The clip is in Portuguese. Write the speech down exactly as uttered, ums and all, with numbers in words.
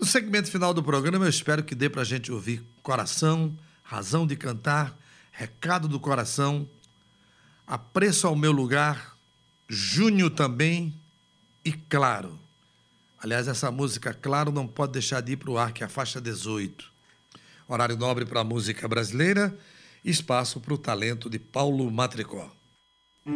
No segmento final do programa, eu espero que dê para a gente ouvir Coração, Razão de Cantar, Recado do Coração, Apreço ao Meu Lugar, Júnior também e Claro. Aliás, essa música Claro não pode deixar de ir para o ar, que é a faixa dezoito. Horário nobre para a música brasileira, espaço para o talento de Paulo Matricó.